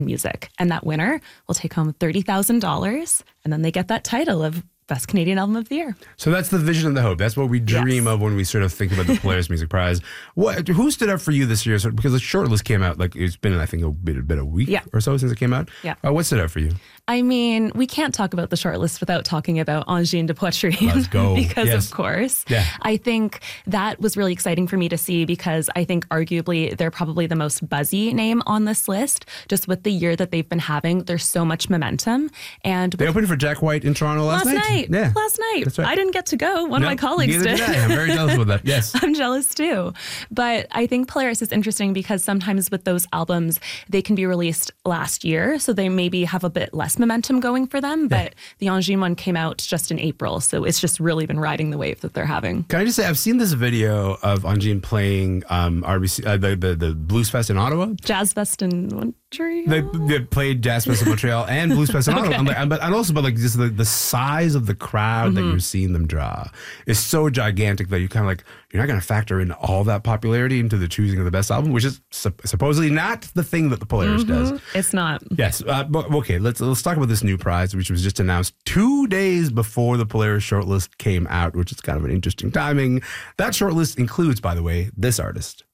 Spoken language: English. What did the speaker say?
music. And that winner will take home $30,000. And then they get that title of Best Canadian Album of the Year. So that's the vision and the hope. That's what we dream of when we sort of think about the Polaris Music Prize. Who stood up for you this year? Because the shortlist came out, like it's been, I think, a week or so since it came out. Yeah. What stood out for you? I mean, we can't talk about the shortlist without talking about Angine de Poitrine. Let's go. Because of course. Yeah. I think that was really exciting for me to see because I think arguably they're probably the most buzzy name on this list. Just with the year that they've been having, there's so much momentum. And they opened for Jack White in Toronto last night. Yeah. Last night. That's right. I didn't get to go. One of my colleagues did. I'm very jealous with that. Yes. I'm jealous too. But I think Polaris is interesting because sometimes with those albums, they can be released last year. So they maybe have a bit less momentum going for them. But the Angine one came out just in April. So it's just really been riding the wave that they're having. Can I just say, I've seen this video of Angine playing RBC, the Blues Fest in Ottawa. Jazz Fest in Montreal. They played Jazz Fest in Montreal and Blues Fest in Ottawa. And also, like just the size of the crowd that you're seeing them draw is so gigantic that you kind of like, you're not going to factor in all that popularity into the choosing of the best album, which is supposedly not the thing that the Polaris does. It's not. Yes. But okay, let's talk about this new prize, which was just announced 2 days before the Polaris shortlist came out, which is kind of an interesting timing. That shortlist includes, by the way, this artist.